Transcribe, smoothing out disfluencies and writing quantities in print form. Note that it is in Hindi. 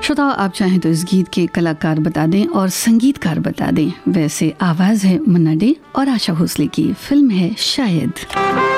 श्रोताओं, आप चाहें तो इस गीत के कलाकार बता दें और संगीतकार बता दें। वैसे आवाज़ है मुन्ना डे और आशा भोसले की, फिल्म है शायद।